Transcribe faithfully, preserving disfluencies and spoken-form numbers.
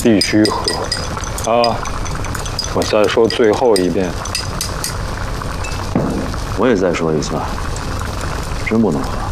必须喝。啊，我再说最后一遍。 我也再说一次，真不能喝。